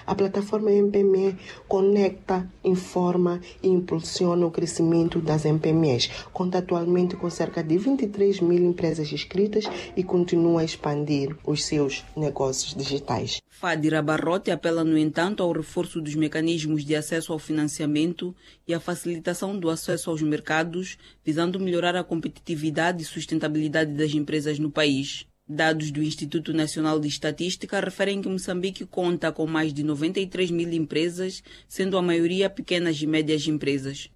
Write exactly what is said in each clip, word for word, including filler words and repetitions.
A plataforma M P M E conecta, informa e impulsiona o crescimento das M P M Es. Conta atualmente com cerca de vinte e três mil empresas inscritas e continua a expandir os seus negócios digitais. Fadira Barrote apela, no entanto, ao reforço dos mecanismos de acesso ao financiamento e à facilitação do acesso aos mercados, visando melhorar a competitividade e sustentabilidade das empresas no país. Dados do Instituto Nacional de Estatística referem que Moçambique conta com mais de noventa e três mil empresas, sendo a maioria pequenas e médias empresas.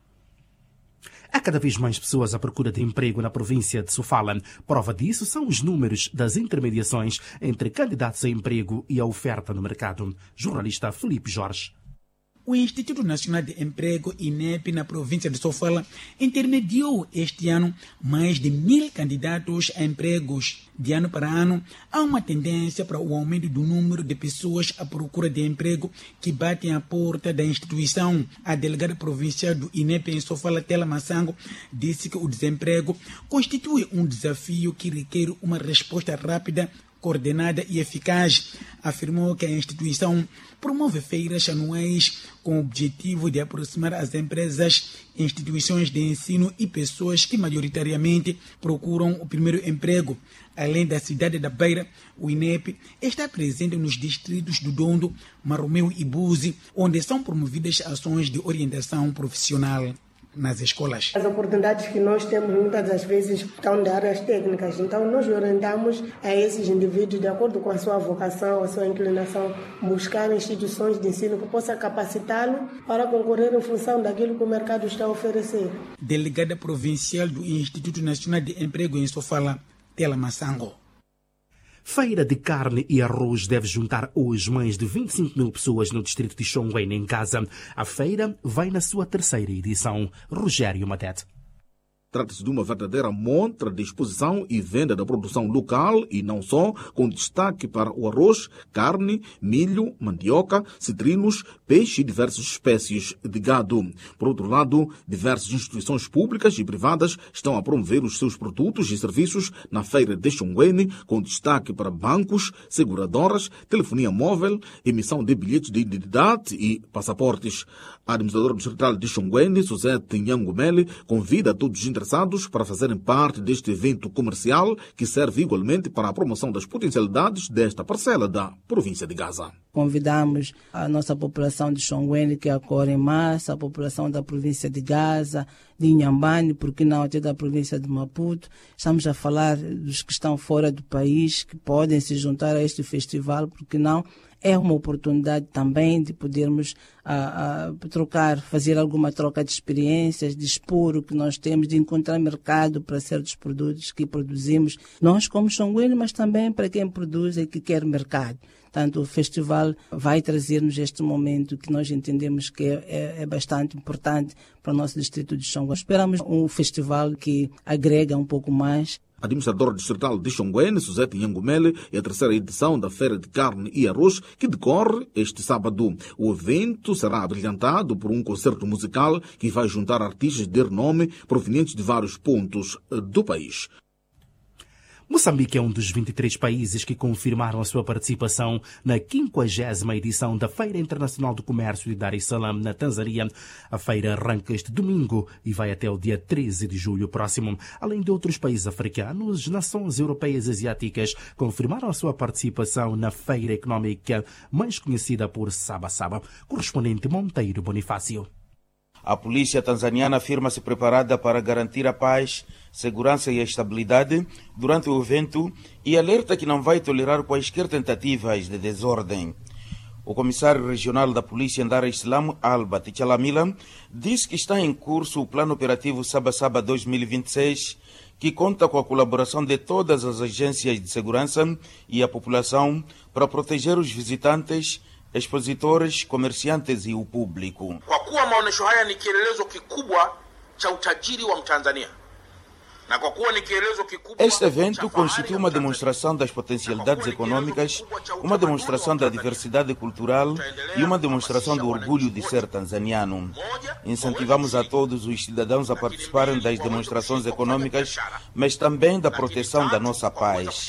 Há cada vez mais pessoas à procura de emprego na província de Sofala. Prova disso são os números das intermediações entre candidatos a emprego e a oferta no mercado. Jornalista Felipe Jorge. O Instituto Nacional de Emprego, I N E P, na província de Sofala, intermediou este ano mais de mil candidatos a empregos. De ano para ano, há uma tendência para o aumento do número de pessoas à procura de emprego que batem à porta da instituição. A delegada provincial do I N E P em Sofala, Tela Massango, disse que o desemprego constitui um desafio que requer uma resposta rápida, coordenada e eficaz. Afirmou que a instituição promove feiras anuais com o objetivo de aproximar as empresas, instituições de ensino e pessoas que majoritariamente procuram o primeiro emprego. Além da cidade da Beira, o I N E P está presente nos distritos do Dondo, Maromeu e Buzi, onde são promovidas ações de orientação profissional nas escolas. As oportunidades que nós temos muitas das vezes estão de áreas técnicas, então nós orientamos a esses indivíduos de acordo com a sua vocação, a sua inclinação, buscar instituições de ensino que possam capacitá-lo para concorrer em função daquilo que o mercado está a oferecer. Delegada provincial do Instituto Nacional de Emprego em Sofala, Tela Massango. Feira de carne e arroz deve juntar hoje mais de vinte e cinco mil pessoas no distrito de Xonguém, em Gaza. A feira vai na sua terceira edição. Rogério Matete. Trata-se de uma verdadeira montra de exposição e venda da produção local e não só, com destaque para o arroz, carne, milho, mandioca, citrinos, peixe e diversas espécies de gado. Por outro lado, diversas instituições públicas e privadas estão a promover os seus produtos e serviços na feira de Xonguém, com destaque para bancos, seguradoras, telefonia móvel, emissão de bilhetes de identidade e passaportes. A administradora distrital de Xonguém, Suzete Nhangumele, convida a todos os interessados para fazerem parte deste evento comercial que serve igualmente para a promoção das potencialidades desta parcela da província de Gaza. Convidamos a nossa população de Xonguém que acorre em massa, a população da província de Gaza, de Inhambane, porque não até da província de Maputo. Estamos a falar dos que estão fora do país, que podem se juntar a este festival, porque não é uma oportunidade também de podermos a, a, trocar, fazer alguma troca de experiências, de expor o que nós temos, de encontrar mercado para certos produtos que produzimos, nós como Xonguém, mas também para quem produz e que quer mercado. Portanto, o festival vai trazer-nos este momento que nós entendemos que é, é, é bastante importante para o nosso distrito de Xonguém. Esperamos um festival que agrega um pouco mais. A administradora distrital de Xonguém, Suzete Nhangumele, é a terceira edição da Feira de Carne e Arroz, que decorre este sábado. O evento será abrilhantado por um concerto musical que vai juntar artistas de renome provenientes de vários pontos do país. Moçambique é um dos vinte e três países que confirmaram a sua participação na quinquagésima edição da Feira Internacional do Comércio de Dar es Salaam, na Tanzânia. A feira arranca este domingo e vai até o dia treze de julho próximo. Além de outros países africanos, nações europeias e asiáticas confirmaram a sua participação na Feira Económica, mais conhecida por Saba Saba. Correspondente Monteiro Bonifácio. A polícia tanzaniana afirma-se preparada para garantir a paz, segurança e a estabilidade durante o evento e alerta que não vai tolerar quaisquer tentativas de desordem. O comissário regional da polícia em Dar es Salaam, Alba Tichalamila, disse que está em curso o plano operativo Saba Saba dois mil e vinte e seis, que conta com a colaboração de todas as agências de segurança e a população para proteger os visitantes, expositores, comerciantes e o público. Kwa kuwa maonesho haya ni kielelezo kikubwa cha utajiri wa Mtanzania. Na kwa kuwa ni kielelezo kikubwa, este evento constitui uma demonstração das potencialidades econômicas, uma demonstração da diversidade cultural e uma demonstração do orgulho de ser tanzaniano. Incentivamos a todos os cidadãos a participarem das demonstrações econômicas, mas também da proteção da nossa paz.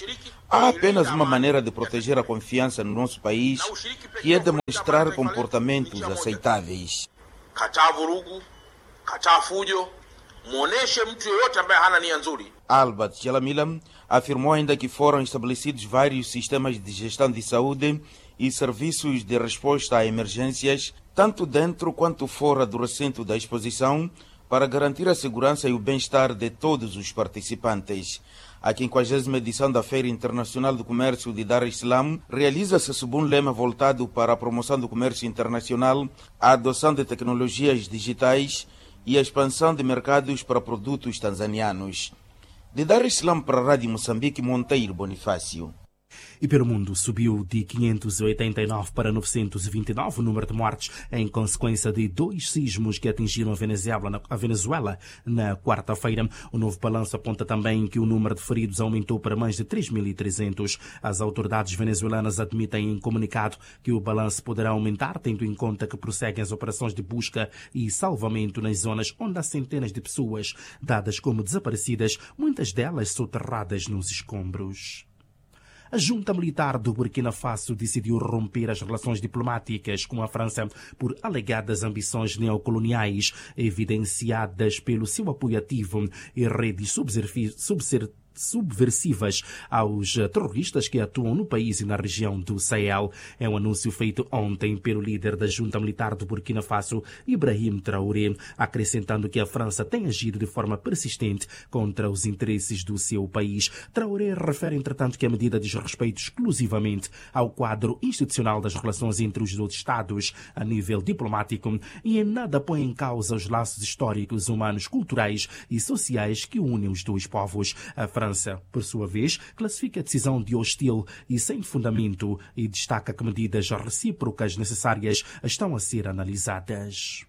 Há apenas uma maneira de proteger a confiança no nosso país, que é demonstrar comportamentos aceitáveis. Kataa vurugu, kataa fujo, muoneshe mtu yoyote ambaye hana nia nzuri. Albert Jalamila afirmou ainda que foram estabelecidos vários sistemas de gestão de saúde e serviços de resposta a emergências, tanto dentro quanto fora do recinto da exposição, para garantir a segurança e o bem-estar de todos os participantes. A quinquagésima edição da Feira Internacional do Comércio de Dar es Salaam realiza-se sob um lema voltado para a promoção do comércio internacional, a adoção de tecnologias digitais e a expansão de mercados para produtos tanzanianos. De Dar es Salaam para a Rádio Moçambique, Monteiro Bonifácio. E pelo mundo subiu de quinhentos e oitenta e nove para novecentos e vinte e nove o número de mortes em consequência de dois sismos que atingiram a Venezuela, a Venezuela na quarta-feira. O novo balanço aponta também que o número de feridos aumentou para mais de três mil e trezentos. As autoridades venezuelanas admitem em comunicado que o balanço poderá aumentar, tendo em conta que prosseguem as operações de busca e salvamento nas zonas onde há centenas de pessoas dadas como desaparecidas, muitas delas soterradas nos escombros. A junta militar do Burkina Faso decidiu romper as relações diplomáticas com a França por alegadas ambições neocoloniais evidenciadas pelo seu apoio ativo e redes subversivas subversivas aos terroristas que atuam no país e na região do Sahel. É um anúncio feito ontem pelo líder da junta militar do Burkina Faso, Ibrahim Traoré, acrescentando que a França tem agido de forma persistente contra os interesses do seu país. Traoré refere, entretanto, que a medida diz respeito exclusivamente ao quadro institucional das relações entre os dois Estados a nível diplomático e em nada põe em causa os laços históricos, humanos, culturais e sociais que unem os dois povos. A França, por sua vez, classifica a decisão de hostil e sem fundamento e destaca que medidas recíprocas necessárias estão a ser analisadas.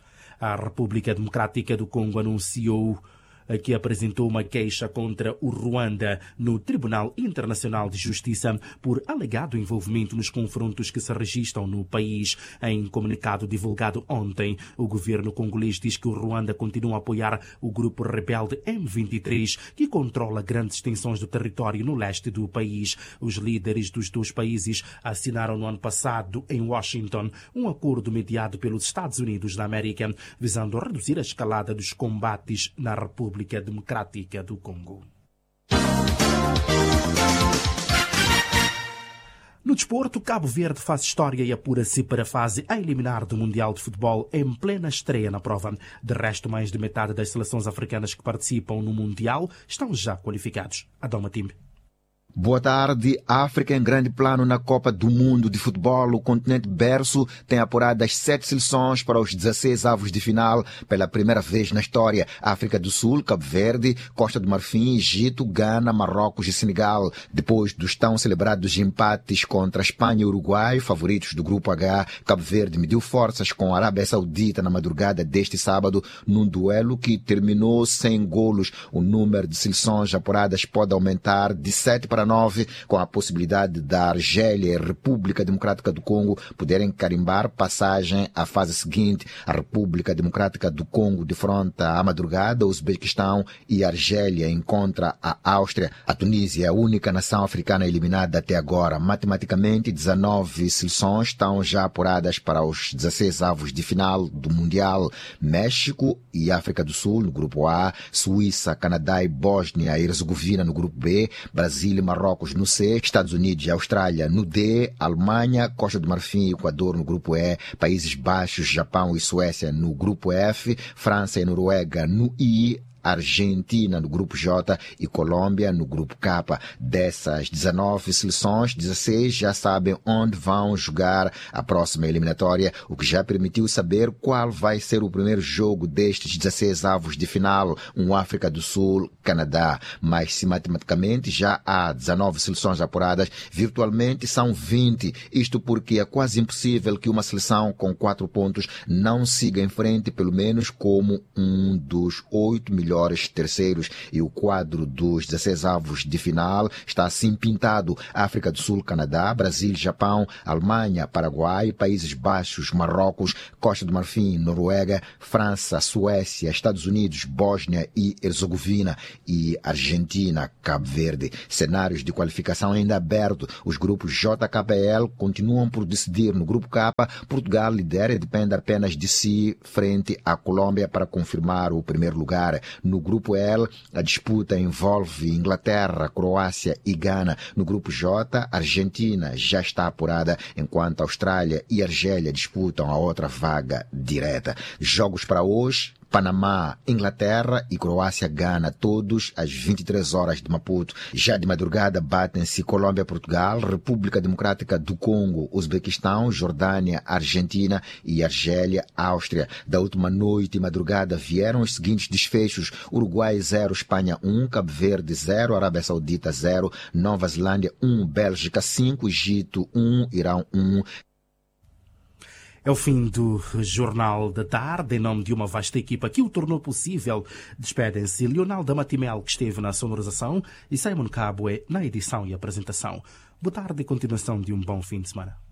A República Democrática do Congo anunciou que apresentou uma queixa contra o Ruanda no Tribunal Internacional de Justiça por alegado envolvimento nos confrontos que se registram no país. Em comunicado divulgado ontem, o governo congolês diz que o Ruanda continua a apoiar o grupo rebelde M vinte e três, que controla grandes extensões do território no leste do país. Os líderes dos dois países assinaram no ano passado, em Washington, um acordo mediado pelos Estados Unidos da América, visando reduzir a escalada dos combates na República Democrática do Congo. No desporto, Cabo Verde faz história e apura-se para a fase a eliminar do Mundial de Futebol em plena estreia na prova. De resto, mais de metade das seleções africanas que participam no Mundial estão já qualificados. Adão Matimbe. Boa tarde. A África em grande plano na Copa do Mundo de Futebol. O continente berço tem apurado as sete seleções para os dezesseis avos de final pela primeira vez na história. África do Sul, Cabo Verde, Costa do Marfim, Egito, Gana, Marrocos e Senegal. Depois dos tão celebrados empates contra Espanha e Uruguai, favoritos do Grupo H, Cabo Verde mediu forças com a Arábia Saudita na madrugada deste sábado, num duelo que terminou sem golos. O número de seleções apuradas pode aumentar de sete para nove, com a possibilidade da Argélia e República Democrática do Congo poderem carimbar passagem à fase seguinte. A República Democrática do Congo defronta à madrugada o Uzbequistão e a Argélia encontra a Áustria. A Tunísia é a única nação africana eliminada até agora. Matematicamente, dezenove seleções estão já apuradas para os dezesseis avos de final do Mundial. México e África do Sul no Grupo A, Suíça, Canadá e Bósnia e Herzegovina no Grupo B, Brasil e Marrocos no C, Estados Unidos e Austrália no D, Alemanha, Costa do Marfim e Equador no Grupo E, Países Baixos, Japão e Suécia no Grupo F, França e Noruega no I, Argentina no Grupo J e Colômbia no Grupo K. Dessas dezenove seleções, dezesseis já sabem onde vão jogar a próxima eliminatória, o que já permitiu saber qual vai ser o primeiro jogo destes dezesseis avos de final, um África do Sul, Canadá. Mas se matematicamente já há dezenove seleções apuradas, virtualmente são vinte. Isto porque é quase impossível que uma seleção com quatro pontos não siga em frente, pelo menos como um dos oito milhões melhores terceiros e o quadro dos dezesseis avos de final está assim pintado: África do Sul, Canadá, Brasil, Japão, Alemanha, Paraguai, Países Baixos, Marrocos, Costa do Marfim, Noruega, França, Suécia, Estados Unidos, Bósnia e Herzegovina e Argentina, Cabo Verde. Cenários de qualificação ainda aberto. Os grupos J K P L continuam por decidir. No grupo K, Portugal lidera e depende apenas de si frente à Colômbia para confirmar o primeiro lugar. No grupo L, a disputa envolve Inglaterra, Croácia e Gana. No grupo J, a Argentina já está apurada, enquanto a Austrália e a Argélia disputam a outra vaga direta. Jogos para hoje: Panamá, Inglaterra e Croácia, Gana, todos às vinte e três horas de Maputo. Já de madrugada batem-se Colômbia, Portugal, República Democrática do Congo, Uzbequistão, Jordânia, Argentina e Argélia, Áustria. Da última noite e madrugada vieram os seguintes desfechos: Uruguai zero, Espanha um, Cabo Verde zero, Arábia Saudita zero, Nova Zelândia um, Bélgica cinco, Egito um, Irão um. É o fim do Jornal da Tarde. Em nome de uma vasta equipa que o tornou possível, despedem-se Leonardo Matimel, que esteve na sonorização, e Simon Cabue na edição e apresentação. Boa tarde e continuação de um bom fim de semana.